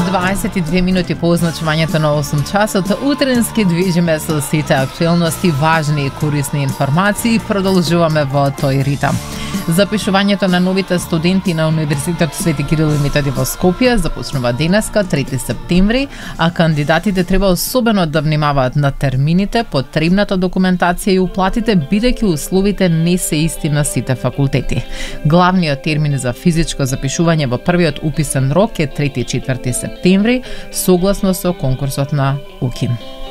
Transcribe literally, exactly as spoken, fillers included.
дваесет и две минути по означувањето на осум часот, утренски движиме со сите актуелности, важни и корисни информации, продолжуваме во тој ритам. Запишувањето на новите студенти на Универзитет Свети Кирил и Методи во Скопје започнува денеска, трети септември, а кандидатите треба особено да внимаваат на термините, потребната документација и уплатите, бидејќи условите не се исти на сите факултети. Главниот термин за физичко запишување во првиот уписен рок е трети и четврти септември, согласно со конкурсот на УКИМ.